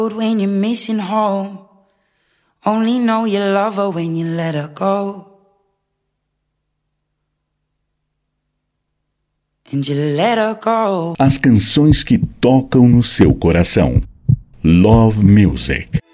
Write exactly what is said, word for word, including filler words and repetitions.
When you're missing home, only know you love her when you let her go. And you let her go. As canções que tocam no seu coração. Love Music.